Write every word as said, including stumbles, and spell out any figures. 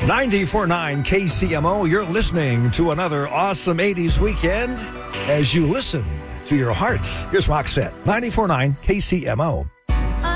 ninety-four point nine K C M O, you're listening to another awesome eighties weekend as you listen to your heart. Here's Roxette, ninety-four point nine K C M O.